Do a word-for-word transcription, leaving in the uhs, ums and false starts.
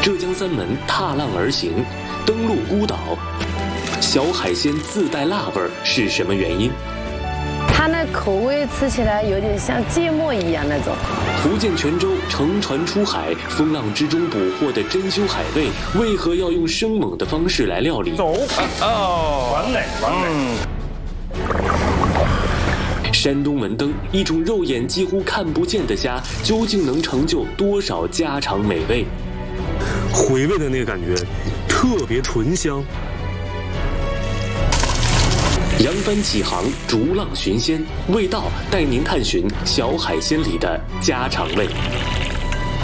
浙江三门踏浪而行，登陆孤岛。小海鲜自带辣味儿是什么原因？ 它那口味吃起来有点像芥末一样那种。 福建泉州乘船出海，风浪之中捕获的珍馐海味，为何要用生猛的方式来料理？ 走哦，完美完美。 嗯、山东文登一种肉眼几乎看不见的虾，究竟能成就多少家常美味？ 回味的那个感觉，特别醇香。 扬帆起航，逐浪寻鲜，味道带您探寻小海鲜里的家常味。